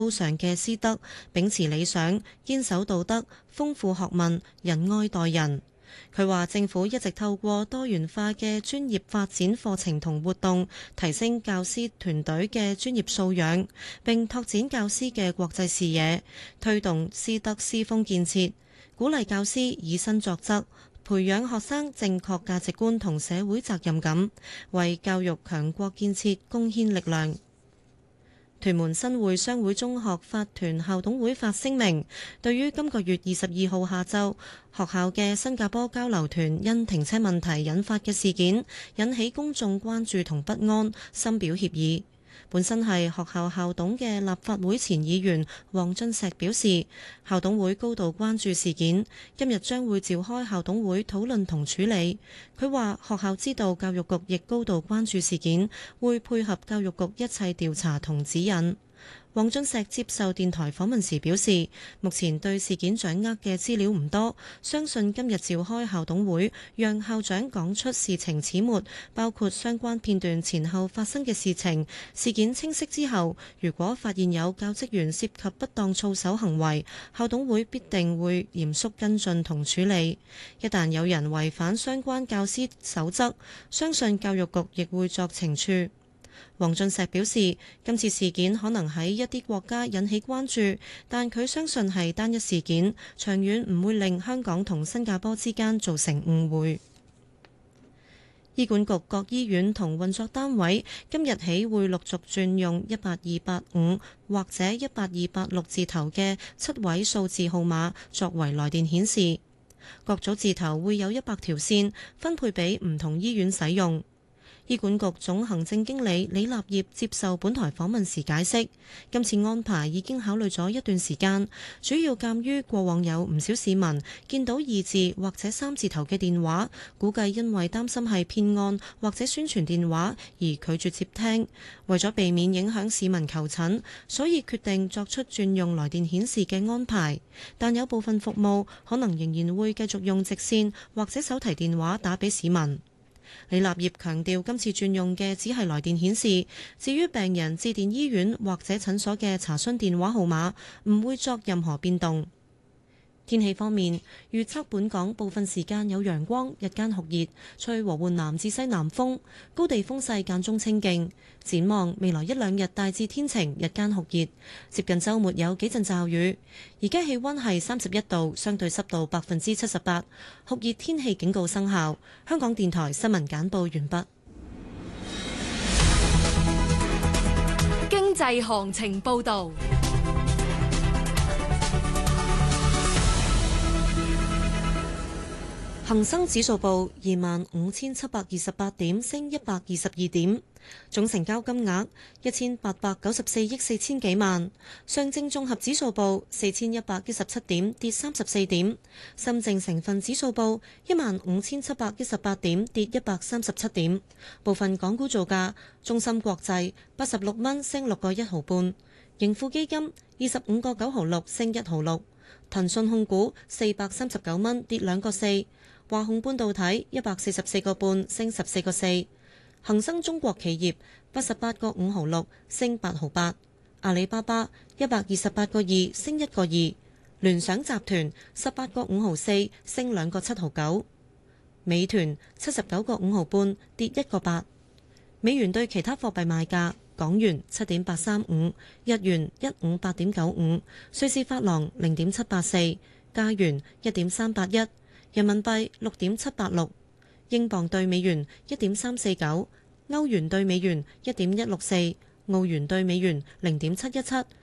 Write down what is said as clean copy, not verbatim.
尚嘅師德，秉持理想，堅守道德，豐富學問，仁愛待人。佢話政府一直透過多元化嘅專業發展課程同活動，提升教師團隊嘅專業素養，並拓展教師嘅國際視野，推動師德師風建設，鼓勵教師以身作則，培養學生正確價值觀同社會責任感，為教育強國建設貢獻力量。屯門新會商會中學法團校董會發聲明，對於今個月22號下晝學校嘅新加坡交流團因停車問題引發嘅事件，引起公眾關注同不安，深表歉意。本身係學校校董嘅立法會前議員黃俊碩表示，校董會高度關注事件，今日將會召開校董會討論同處理。佢話學校知道教育局亦高度關注事件，會配合教育局一切調查同指引。黃俊碩接受電台訪問時表示，目前對事件掌握嘅資料唔多，相信今日召開校董會，讓校長講出事情始末，包括相關片段前後發生嘅事情。事件清晰之後，如果發現有教職員涉及不當操守行為，校董會必定會嚴肅跟進同處理。一旦有人違反相關教師守則，相信教育局亦會作懲處。黃俊碩表示，今次事件可能喺一啲國家引起關注，但佢相信係單一事件，長遠唔會令香港同新加坡之間造成誤會。醫管局各醫院同運作單位今日起會陸續轉用18285或者18286字頭嘅7位數字號碼作為來電顯示，各組字頭會有100條線分配俾唔同醫院使用。醫管局總行政經理李立業接受本台訪問時解釋，今次安排已經考慮咗一段時間，主要鑑於過往有唔少市民見到2字或者3字頭嘅電話，估計因為擔心係騙案或者宣傳電話而拒絕接聽，為咗避免影響市民求診，所以決定作出轉用來電顯示嘅安排。但有部分服務可能仍然會繼續用直線或者手提電話打俾市民。李立業強調，今次轉用嘅只係來電顯示，至於病人致電醫院或者診所嘅查詢電話號碼，唔會作任何變動。天氣方面，預測本港部分時間有陽光，日間酷熱，吹和緩南至西南風，高地風勢間中清勁。展望未來1-2日大致天晴，日間酷熱，接近週末有幾陣驟雨。而家氣溫係31度，相對濕度78%，酷熱天氣警告生效。香港電台新聞簡報完畢。 經濟行情報導。 恒生指數報25,728點，升122點，總成交金額1894億4千幾萬。上證綜合指數報4117點，跌34點。深證成分指數報15,718點，跌137點。部分港股造價：中芯國際86蚊，升6個1毫半；盈富基金25個9毫6，升1毫6；騰訊控股439蚊，跌2個4。華虹半導體144個半，升14個4；恒生中國企業88個5毫6，升8毫8；阿里巴巴128個2，升1個2；聯想集團18個5毫4，升2個7毫9；美團79個5毫半，跌1個8。美元對其他貨幣賣價：港元7.835，日元158.95，瑞士法郎0.784，加元1.381。人民幣6.786，英鎊對美元1.349，歐元對美元1.164，澳元對美元0.717，